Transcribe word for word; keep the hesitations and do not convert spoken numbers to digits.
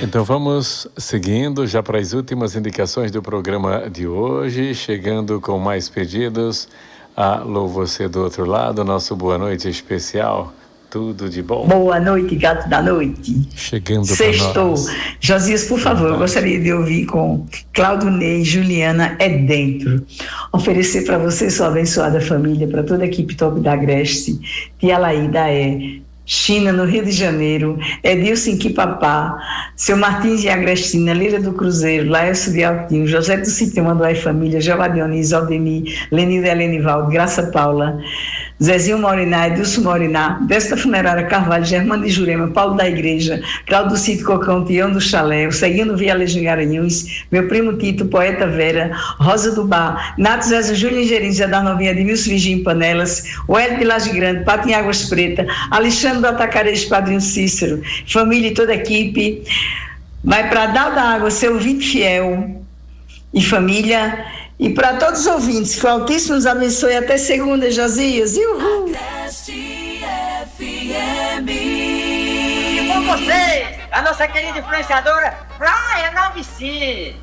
Então vamos seguindo já para as últimas indicações do programa de hoje, chegando com mais pedidos. Alô, você do outro lado, nosso boa noite especial. Tudo de bom. Boa noite, gato da noite. Chegando para Sextou. nós. Josias, por favor, eu gostaria de ouvir com Claudio Ney e Juliana É Dentro. Oferecer para você, sua abençoada família, para toda a equipe top da Agreste, Tia Laída é, China, no Rio de Janeiro, Edilson Quipapá, seu Martins e Agrestina, Lira do Cruzeiro, Laércio de Altinho, José do Sítio Manduá e Família, Jeová Dionísio, Aldemir, Lenilda Helenivaldo, Graça Paula, Zezinho Moriná, Edilson Moriná, Desta Funerária Carvalho, Germano de Jurema, Paulo da Igreja, Claudio do Sítio Cocão, Tião do Chalé, Seguindo Via Legião Garanhuns, meu primo Tito, Poeta Vera, Rosa do Bar, Nato Zé Júnior Ingerindo, Zé da Novinha, Edmilson Vigim em Panelas, o Hélio de Laje Grande, Pato em Águas Pretas, Alexandre do Atacarejo, Padrinho Cícero, família e toda a equipe. Vai para Dal da Água, seu ouvinte fiel e família. E para todos os ouvintes, que o Altíssimo nos abençoe até segunda, Josias. Uhul! E com vocês, a nossa querida influenciadora, Praia Nove C.